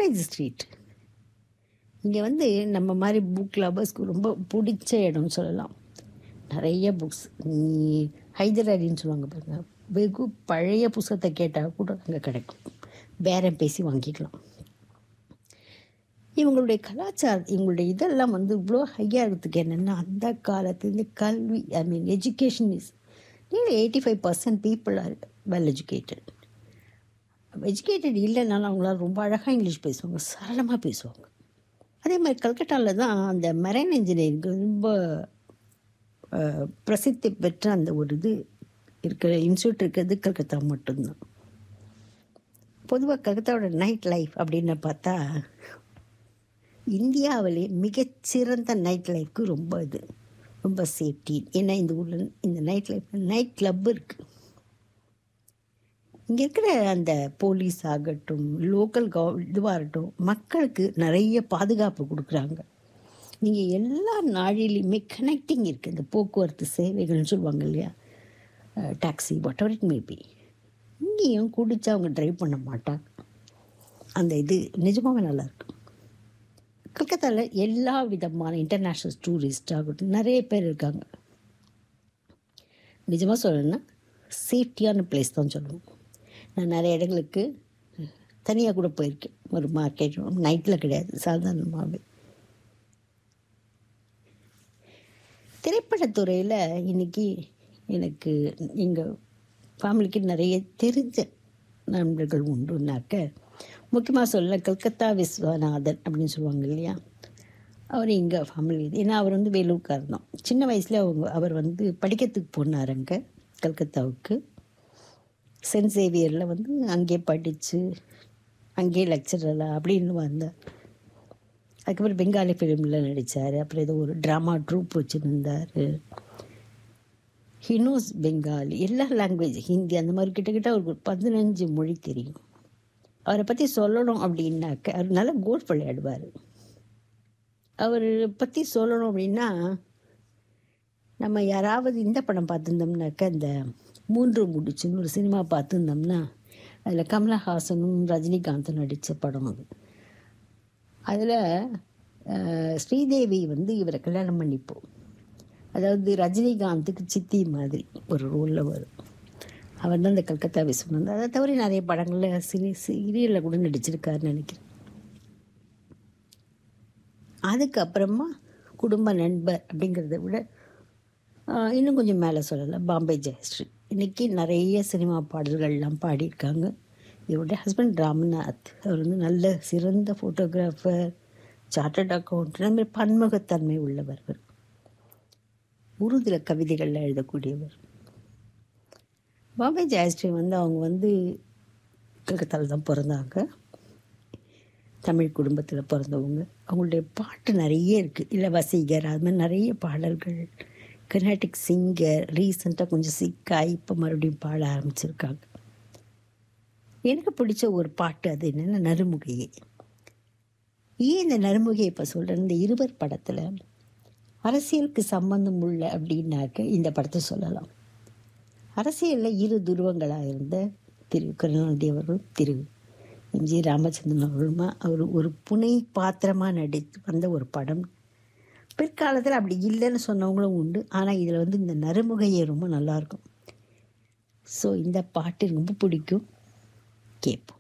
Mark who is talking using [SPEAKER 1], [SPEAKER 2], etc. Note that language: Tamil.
[SPEAKER 1] College street. இங்கே வந்து நம்ம மாதிரி புக் லவர்ஸ்க்கு ரொம்ப பிடிச்ச இடம்னு சொல்லலாம். நிறைய புக்ஸ், நீ ஹைதர் அலின்னு சொல்லுவாங்க பாருங்க, வெகு பழைய புத்தகத்தை கேட்டால் கூட அங்கே கிடைக்கும். பேரம் பேசி வாங்கிக்கலாம். இவங்களுடைய கலாச்சாரம், இவங்களுடைய இதெல்லாம் வந்து இவ்வளோ ஹையாக இருக்கிறதுக்கு என்னென்னா, அந்த காலத்துலேருந்து கல்வி, ஐ மீன் education is nearly 85% people are well educated. Educated இல்லைனாலும் அவங்களால ரொம்ப அழகாக இங்கிலீஷ் பேசுவாங்க, சரளமாக பேசுவாங்க. அதே மாதிரி கல்கட்டாவில் தான் அந்த மெரைன் இன்ஜினியரிங் ரொம்ப பிரசித்தி பெற்ற அந்த ஒரு இது இருக்கிற இன்ஸ்டியூட் இருக்கிறது கல்கத்தா மட்டும்தான். பொதுவாக கல்கத்தாவோட நைட் லைஃப் அப்படின்னு பார்த்தா இந்தியாவிலே மிகச்சிறந்த நைட் லைஃப்க்கு ரொம்ப சேஃப்டி. ஏன்னா இந்த ஊரில் இந்த நைட் நைட் கிளப் இருக்குது. இங்கே இருக்கிற அந்த போலீஸ் ஆகட்டும், லோக்கல் இதுவாக இருக்கட்டும், மக்களுக்கு நிறைய பாதுகாப்பு கொடுக்குறாங்க. நீங்கள் எல்லா நாளிலையுமே கனெக்டிங் இருக்குது. இந்த போக்குவரத்து சேவைகள்னு சொல்லுவாங்க இல்லையா, taxi what ever it maybe, இங்கேயும் குடித்தா அவங்க ட்ரைவ் பண்ண மாட்டாங்க. அந்த இது நிஜமாகவே நல்லாயிருக்கு. கல்கத்தாவில் எல்லா விதமான இன்டர்நேஷ்னல் டூரிஸ்ட் ஆகட்டும் நிறைய பேர் இருக்காங்க. நிஜமாக சொல்லணும்னா சேஃப்டியான பிளேஸ் தான் சொல்லுவோம். நான் நிறைய இடங்களுக்கு தனியாக கூட போயிருக்கேன். ஒரு மார்க்கெட் நைட்டில் கிடையாது, சாதாரணமாகவே. திரைப்படத்துறையில் இன்றைக்கி எனக்கு எங்கள் ஃபேமிலிக்கு நிறைய தெரிஞ்ச நண்பர்கள் உண்டுனாக்க, முக்கியமாக சொல்ல கல்கத்தா விஸ்வநாதன் அப்படின்னு சொல்லுவாங்க இல்லையா, அவர் எங்கள் ஃபேமிலி. ஏன்னா அவர் வந்து வேலூர்கார் தான். சின்ன வயசில் அவர் வந்து படிக்கிறதுக்கு போனார் அங்கே கல்கத்தாவுக்கு. சென்ட் சேவியரில் வந்து அங்கேயே படித்து அங்கேயே லெக்சரராக அப்படின்னு வந்தார். அதுக்கப்புறம் பெங்காலி ஃபிலிமில் நடித்தார். அப்புறம் ஏதோ ஒரு ட்ராமா ட்ரூப் வச்சுருந்தார். ஹினோஸ் பெங்காலி, எல்லா லாங்குவேஜ், ஹிந்தி, அந்த மாதிரி கிட்டக்கிட்ட அவருக்கு ஒரு 15 மொழி தெரியும். அவரை பற்றி சொல்லணும் அப்படின்னாக்க, அவர் நல்லா கோல்ஃப் விளையாடுவார். அவர் பற்றி சொல்லணும் அப்படின்னா, நம்ம யாராவது இந்த படம் பார்த்துருந்தோம்னாக்க, இந்த 3 முடிச்சுன்னு ஒரு சினிமா பார்த்துருந்தோம்னா, அதில் கமலஹாசனும் ரஜினிகாந்தும் நடித்த படம் அது. அதில் ஸ்ரீதேவி வந்து இவரை கல்யாணம் பண்ணிப்போம். அதாவது ரஜினிகாந்துக்கு சித்தி மாதிரி ஒரு ரோலில் வரும். அவர் தான் இந்த கல்கத்தா விஸ்வநாதன். அதை தவிர நிறைய படங்களில் சீரியலில் கூட நடிச்சிருக்காருன்னு நினைக்கிறேன். அதுக்கப்புறமா குடும்ப நண்பர் அப்படிங்கிறத விட இன்னும் கொஞ்சம் மேலே சொல்லலாம், பாம்பே ஜெயஸ்ரீ. இன்றைக்கி நிறைய சினிமா பாடல்கள்லாம் பாடியிருக்காங்க. இவருடைய ஹஸ்பண்ட் ராமநாத், அவர் வந்து நல்ல சிறந்த ஃபோட்டோகிராஃபர், சார்ட்டர்ட் அக்கௌண்ட், அந்த மாதிரி பன்முகத்தன்மை உள்ளவர். அவர் உருதுல கவிதைகளில் எழுதக்கூடியவர். பாம்பே ஜெயஸ்ரீ வந்து அவங்க வந்து கல்கத்தாவில் தான் பிறந்தாங்க. தமிழ் குடும்பத்தில் பிறந்தவங்க. அவங்களுடைய பாட்டு நிறைய இருக்குது. இல்லை வசீகர், அது மாதிரி நிறைய பாடல்கள். கர்நாடிக் சிங்கர். ரீசெண்டாக கொஞ்சம் சிக்காய் இப்போ மறுபடியும் பாட ஆரம்பிச்சிருக்காங்க. எனக்கு பிடிச்ச ஒரு பாட்டு அது என்னென்னா நறுமுகையே. ஏன் இந்த நறுமுகையை இப்போ சொல்கிறேன், இந்த இருவர் படத்தில் அரசியலுக்கு சம்பந்தம் உள்ள அப்படின்னாக்க இந்த படத்தை சொல்லலாம். அரசியலில் 2 துருவங்களாக இருந்த திரு கருணாநிதி அவர்களும் திரு எம்ஜி ராமச்சந்திரன் அவர்களுமா அவர் ஒரு புனை பாத்திரமாக நடித்து வந்த ஒரு படம். பிற்காலத்தில் அப்படி இல்லைன்னு சொன்னவங்களும் உண்டு. ஆனால் இதில் வந்து இந்த நறுமுகையே ரொம்ப நல்லாயிருக்கும். ஸோ இந்த பாட்டு ரொம்ப பிடிக்கும், கேட்போம்.